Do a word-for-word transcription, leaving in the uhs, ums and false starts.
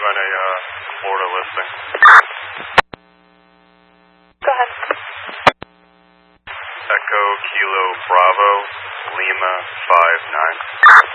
on a uh, Florida listing. Go ahead. Echo Kilo Bravo Lima five nine.